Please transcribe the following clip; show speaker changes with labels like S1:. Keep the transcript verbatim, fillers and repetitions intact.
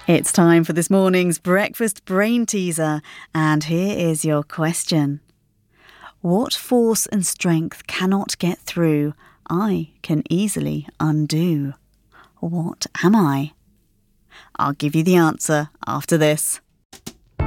S1: It's time for this morning's breakfast brain teaser, and here is your question. What force and strength cannot get through, I can easily undo? What am I? I'll give you the answer after this.